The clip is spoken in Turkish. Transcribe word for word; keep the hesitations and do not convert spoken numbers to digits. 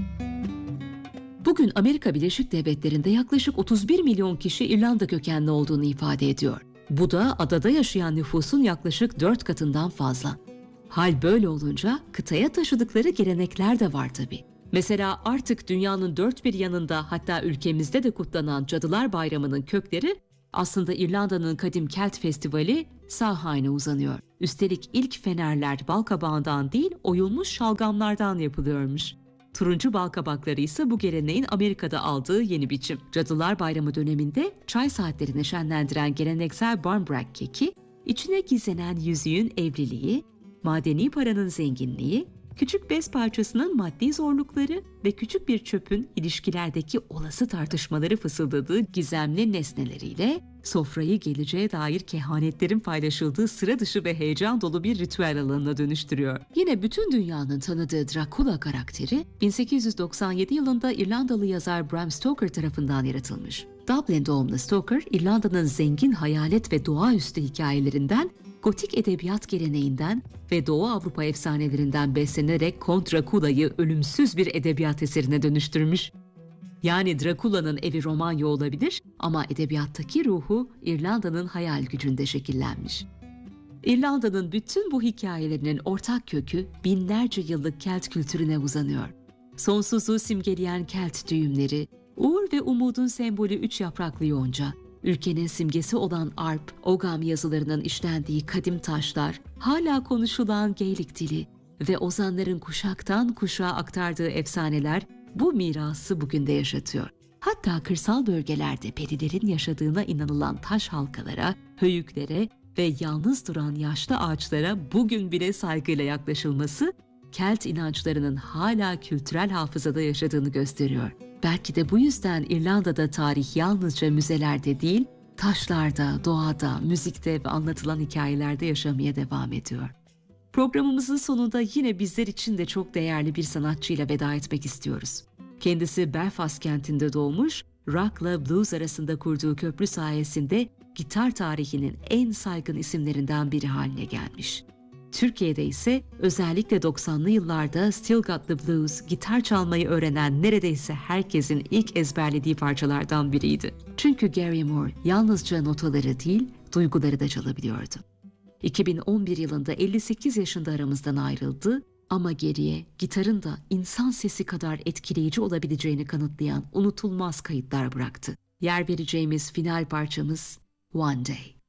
Bugün Amerika Birleşik Devletleri'nde yaklaşık otuz bir milyon kişi İrlanda kökenli olduğunu ifade ediyor. Bu da adada yaşayan nüfusun yaklaşık dört katından fazla. Hal böyle olunca kıtaya taşıdıkları gelenekler de var tabii. Mesela artık dünyanın dört bir yanında, hatta ülkemizde de kutlanan Cadılar Bayramı'nın kökleri aslında İrlanda'nın kadim Kelt Festivali Samhain'e uzanıyor. Üstelik ilk fenerler balkabağından değil, oyulmuş şalgamlardan yapılıyormuş. Turuncu balkabakları ise bu geleneğin Amerika'da aldığı yeni biçim. Cadılar Bayramı döneminde çay saatlerini şenlendiren geleneksel barmbrack keki, içine gizlenen yüzüğün evliliği, madeni paranın zenginliği, küçük bez parçasının maddi zorlukları ve küçük bir çöpün ilişkilerdeki olası tartışmaları fısıldadığı gizemli nesneleriyle sofrayı geleceğe dair kehanetlerin paylaşıldığı sıra dışı ve heyecan dolu bir ritüel alanına dönüştürüyor. Yine bütün dünyanın tanıdığı Dracula karakteri bin sekiz yüz doksan yedi yılında İrlandalı yazar Bram Stoker tarafından yaratılmış. Dublin doğumlu Stoker, İrlanda'nın zengin hayalet ve doğaüstü hikayelerinden, gotik edebiyat geleneğinden ve Doğu Avrupa efsanelerinden beslenerek Kont Dracula'yı ölümsüz bir edebiyat eserine dönüştürmüş. Yani Dracula'nın evi Romanya olabilir ama edebiyattaki ruhu İrlanda'nın hayal gücünde şekillenmiş. İrlanda'nın bütün bu hikayelerinin ortak kökü binlerce yıllık Kelt kültürüne uzanıyor. Sonsuzluğu simgeleyen Kelt düğümleri, uğur ve umudun sembolü üç yapraklı yonca, ülkenin simgesi olan arp, ogam yazılarının işlendiği kadim taşlar, hala konuşulan Gaelic dili ve ozanların kuşaktan kuşağa aktardığı efsaneler bu mirası bugün de yaşatıyor. Hatta kırsal bölgelerde perilerin yaşadığına inanılan taş halkalara, höyüklere ve yalnız duran yaşlı ağaçlara bugün bile saygıyla yaklaşılması, Kelt inançlarının hala kültürel hafızada yaşadığını gösteriyor. Belki de bu yüzden İrlanda'da tarih yalnızca müzelerde değil, taşlarda, doğada, müzikte ve anlatılan hikayelerde yaşamaya devam ediyor. Programımızın sonunda yine bizler için de çok değerli bir sanatçıyla veda etmek istiyoruz. Kendisi Belfast kentinde doğmuş, rock'la blues arasında kurduğu köprü sayesinde gitar tarihinin en saygın isimlerinden biri haline gelmiş. Türkiye'de ise özellikle doksanlı yıllarda Still Got the Blues, gitar çalmayı öğrenen neredeyse herkesin ilk ezberlediği parçalardan biriydi. Çünkü Gary Moore yalnızca notaları değil, duyguları da çalabiliyordu. iki bin on bir yılında elli sekiz yaşında aramızdan ayrıldı ama geriye gitarın da insan sesi kadar etkileyici olabileceğini kanıtlayan unutulmaz kayıtlar bıraktı. Yer vereceğimiz final parçamız One Day.